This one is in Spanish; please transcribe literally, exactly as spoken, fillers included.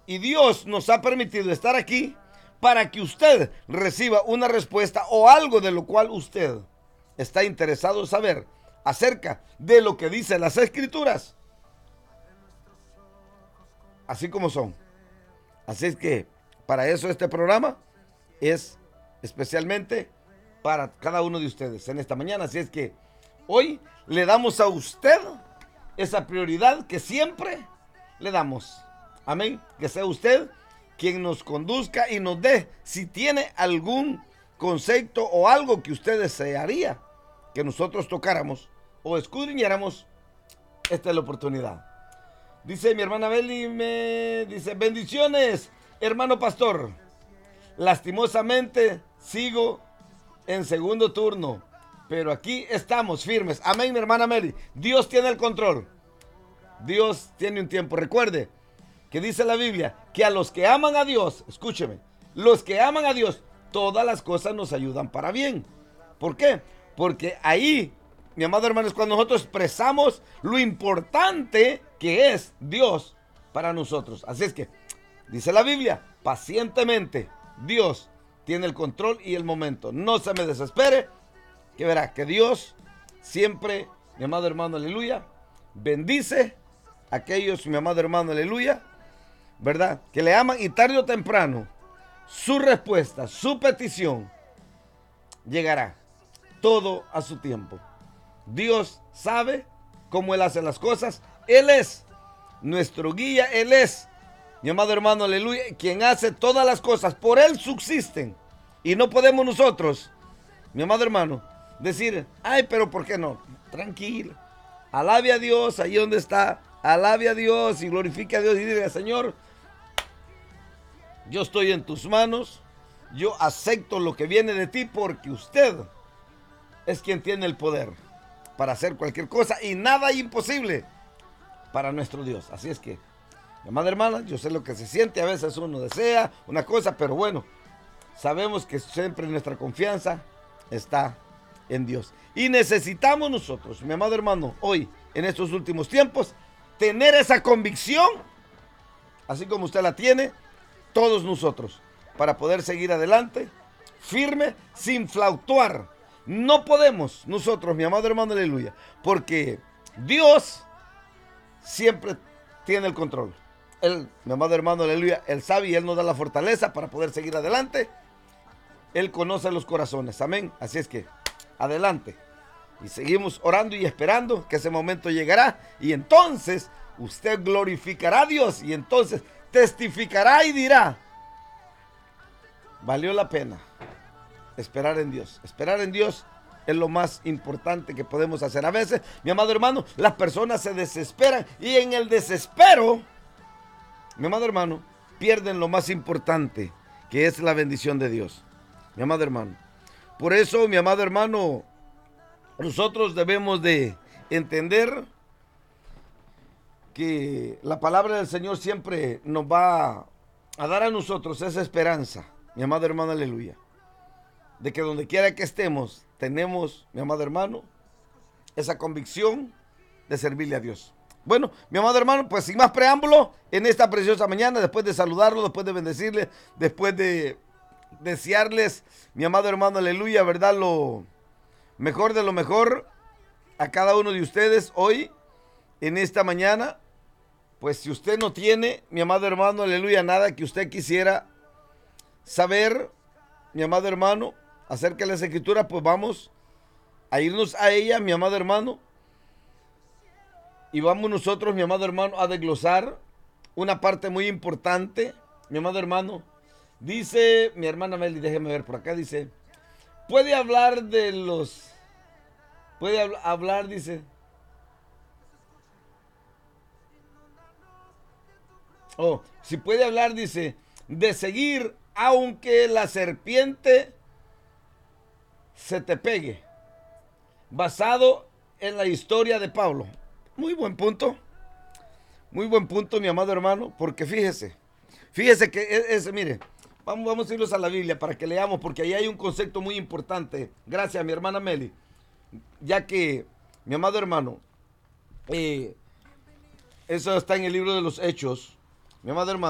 Y Dios nos ha permitido estar aquí para que usted reciba una respuesta o algo de lo cual usted está interesado en saber acerca de lo que dicen las Escrituras, así como son. Así es que para eso este programa es especialmente para cada uno de ustedes en esta mañana. Así es que hoy le damos a usted esa prioridad que siempre le damos. Amén. Que sea usted quien nos conduzca y nos dé, si tiene algún concepto o algo que usted desearía que nosotros tocáramos o escudriñáramos, esta es la oportunidad. Dice mi hermana Beli, me dice, bendiciones, hermano pastor. Lastimosamente sigo en segundo turno, pero aquí estamos firmes. Amén, mi hermana Meli. Dios tiene el control. Dios tiene un tiempo. Recuerde que dice la Biblia que a los que aman a Dios, escúcheme, los que aman a Dios, todas las cosas nos ayudan para bien. ¿Por qué? Porque ahí, mi amado hermano, es cuando nosotros expresamos lo importante que es Dios para nosotros. Así es que, dice la Biblia, pacientemente, Dios tiene el control y el momento. No se me desespere, que verá que Dios siempre, mi amado hermano, aleluya, bendice a aquellos, mi amado hermano, aleluya, ¿verdad? Que le aman y tarde o temprano su respuesta, su petición llegará. Todo a su tiempo. Dios sabe cómo Él hace las cosas. Él es nuestro guía. Él es, mi amado hermano, aleluya, quien hace todas las cosas. Por Él subsisten. Y no podemos nosotros, mi amado hermano, decir, ay, pero ¿por qué no? Tranquilo. Alabe a Dios ahí donde está. Alabe a Dios y glorifique a Dios y diga, Señor, yo estoy en tus manos. Yo acepto lo que viene de ti porque usted es quien tiene el poder para hacer cualquier cosa y nada imposible para nuestro Dios. Así es que, mi amada hermana, yo sé lo que se siente. A veces uno desea una cosa, pero bueno, sabemos que siempre nuestra confianza está en Dios. Y necesitamos nosotros, mi amado hermano, hoy, en estos últimos tiempos, tener esa convicción, así como usted la tiene, todos nosotros, para poder seguir adelante, firme, sin fluctuar. No podemos nosotros, mi amado hermano, aleluya, porque Dios siempre tiene el control. Él, mi amado hermano, aleluya, Él sabe y Él nos da la fortaleza para poder seguir adelante. Él conoce los corazones, amén. Así es que, adelante. Y seguimos orando y esperando que ese momento llegará. Y entonces, usted glorificará a Dios. Y entonces, testificará y dirá, valió la pena esperar en Dios. Esperar en Dios es lo más importante que podemos hacer. A veces, mi amado hermano, las personas se desesperan y en el desespero, mi amado hermano, pierden lo más importante, que es la bendición de Dios. Mi amado hermano. Por eso, mi amado hermano, nosotros debemos de entender que la palabra del Señor siempre nos va a dar a nosotros esa esperanza, mi amado hermano, aleluya, de que donde quiera que estemos, tenemos, mi amado hermano, esa convicción de servirle a Dios. Bueno, mi amado hermano, pues sin más preámbulo, en esta preciosa mañana, después de saludarlo, después de bendecirle, después de desearles, mi amado hermano, aleluya, verdad, lo mejor de lo mejor a cada uno de ustedes hoy, en esta mañana, pues si usted no tiene, mi amado hermano, aleluya, nada que usted quisiera saber, mi amado hermano, acerca de las escrituras, pues vamos a irnos a ella, mi amado hermano, y vamos nosotros, mi amado hermano, a desglosar una parte muy importante, mi amado hermano. Dice mi hermana Meli, déjeme ver por acá, dice, puede hablar de los, puede habl- hablar, dice, oh, si puede hablar, dice, de seguir aunque la serpiente se te pegue, basado en la historia de Pablo. Muy buen punto, muy buen punto, mi amado hermano, porque fíjese, fíjese que es, es mire, vamos, vamos a irnos a la Biblia para que leamos, porque ahí hay un concepto muy importante. Gracias, mi hermana Meli, ya que, mi amado hermano, eh, eso está en el libro de los Hechos, mi amado hermano.